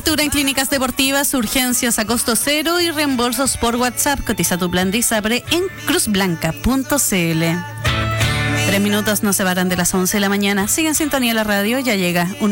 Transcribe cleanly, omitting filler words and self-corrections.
Cobertura en clínicas deportivas, urgencias a costo cero y reembolsos por WhatsApp. Cotiza tu plan de ISAPRE en cruzblanca.cl. 3 minutos nos separan de las 11 de la mañana. Sigue en sintonía la radio, ya llega un